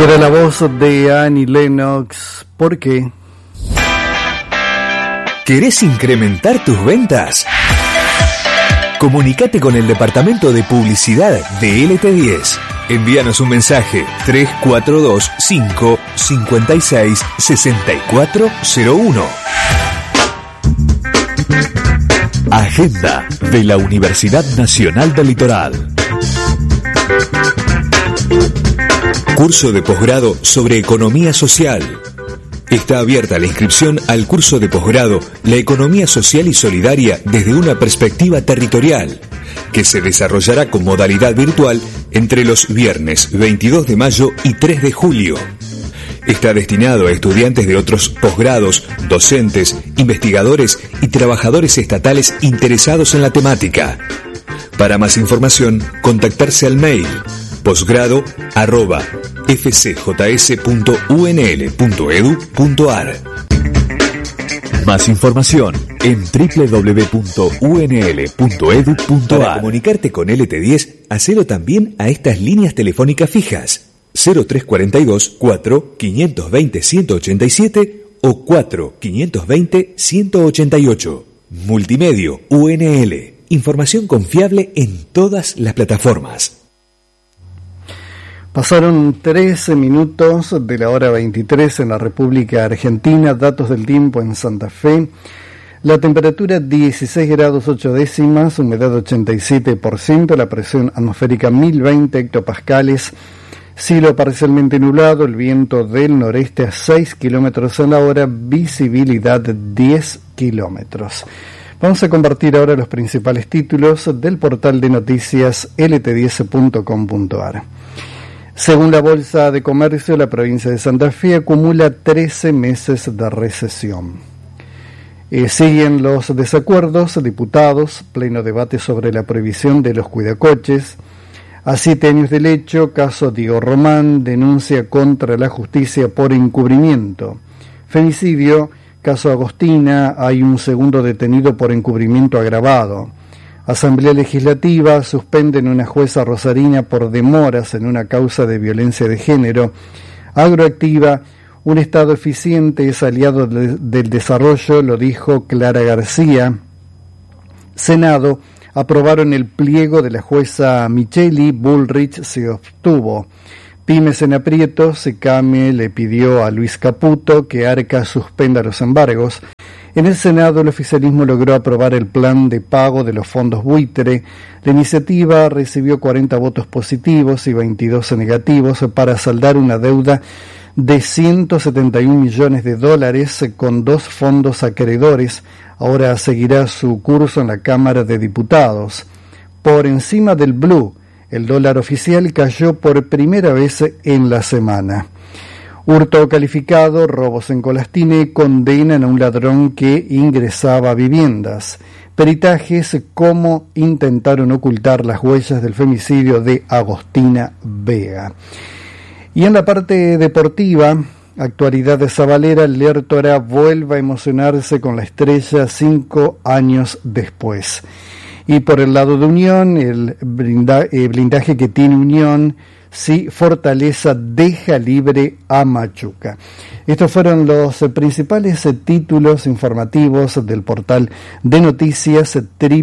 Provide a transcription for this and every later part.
Era la voz de Annie Lennox. ¿Por qué? ¿Querés incrementar tus ventas? Comunicate con el departamento de publicidad de LT10. Envíanos un mensaje 3425-56-6401. Agenda de la Universidad Nacional del Litoral. Curso de posgrado sobre economía social. Está abierta la inscripción al curso de posgrado La Economía Social y Solidaria desde una perspectiva territorial, que se desarrollará con modalidad virtual entre los viernes 22 de mayo y 3 de julio. Está destinado a estudiantes de otros posgrados, docentes, investigadores y trabajadores estatales interesados en la temática. Para más información, contactarse al mail posgrado@fcjs.unl.edu.ar. Más información en www.unl.edu.ar. Para comunicarte con LT10, hacelo también a estas líneas telefónicas fijas: 0342 4 520 187 o 4 520 188. Multimedio UNL. Información confiable en todas las plataformas. Pasaron 13 minutos de la hora 23 en la República Argentina. Datos del tiempo en Santa Fe. La temperatura 16 grados 8 décimas, humedad 87%, la presión atmosférica 1020 hectopascales, cielo parcialmente nublado, el viento del noreste a 6 kilómetros a la hora, visibilidad 10 kilómetros. Vamos a compartir ahora los principales títulos del portal de noticias lt10.com.ar. Según la Bolsa de Comercio, la provincia de Santa Fe acumula 13 meses de recesión. Siguen los desacuerdos, diputados, pleno debate sobre la prohibición de los cuidacoches. A 7 años del hecho, caso Diego Román, denuncia contra la justicia por encubrimiento. Femicidio, caso Agostina, hay un segundo detenido por encubrimiento agravado. Asamblea Legislativa, suspenden una jueza rosarina por demoras en una causa de violencia de género. Agroactiva, un Estado eficiente es aliado del desarrollo, lo dijo Clara García. Senado, aprobaron el pliego de la jueza Micheli, Bullrich se obtuvo. Pymes en aprietos, Secame le pidió a Luis Caputo que Arca suspenda los embargos. En el Senado, el oficialismo logró aprobar el plan de pago de los fondos buitre. La iniciativa recibió 40 votos positivos y 22 negativos para saldar una deuda de $171 millones con 2 fondos acreedores. Ahora seguirá su curso en la Cámara de Diputados. Por encima del blue, el dólar oficial cayó por primera vez en la semana. Hurto calificado, robos en Colastine, condenan a un ladrón que ingresaba a viviendas. Peritajes, cómo intentaron ocultar las huellas del femicidio de Agostina Vega. Y en la parte deportiva, actualidad de Zabalera, Lertora vuelve a emocionarse con la estrella 5 años después. Y por el lado de Unión, el blindaje que tiene Unión, sí, Fortaleza deja libre a Machuca. Estos fueron los principales títulos informativos del portal de noticias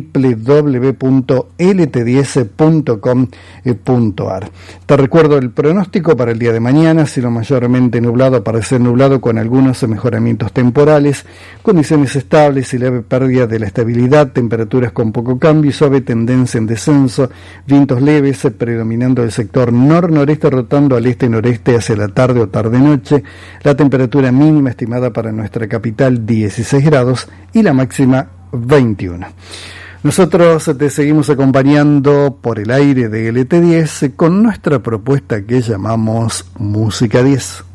www.lt10.com.ar. Te recuerdo el pronóstico para el día de mañana: cielo mayormente nublado, parece nublado con algunos mejoramientos temporales, condiciones estables y leve pérdida de la estabilidad, temperaturas con poco cambio y suave tendencia en descenso, vientos leves predominando el sector nor-noreste, rotando al este-noreste hacia la tarde o tarde-noche. La temperatura mínima estimada para nuestra capital 16 grados y la máxima 21. Nosotros te seguimos acompañando por el aire de LT10 con nuestra propuesta que llamamos Música 10.